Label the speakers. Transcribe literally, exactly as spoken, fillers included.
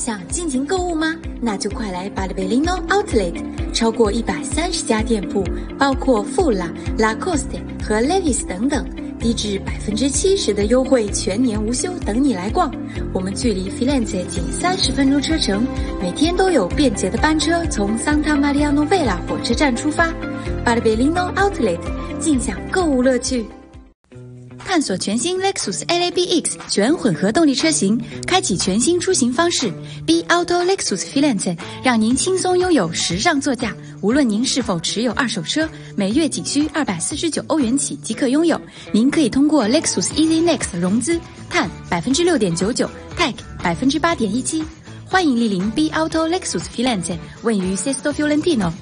Speaker 1: 想尽情购物吗？那就快来 Bartolino Outlet， 超过一百三十家店铺，包括 Fula、Lacoste 和 Levi's 等等，低至百分之七十的优惠，全年无休，等你来逛。我们距离 Firenze 仅三十分钟车程，每天都有便捷的班车从 Santa Maria Novella 火车站出发。Bartolino Outlet， 尽享购物乐趣。探索全新 Lexus L A B X 全混合动力车型，开启全新出行方式。B Auto Lexus Firenze 让您轻松拥有时尚座驾。无论您是否持有二手车，每月仅需二百四十九欧元起即可拥有。您可以通过 Lexus Easy Next 融资，碳百分之六点九九 ，Tech 百分之八点一七。欢迎莅临 B Auto Lexus Firenze， 位于 Sesto Fiorentino。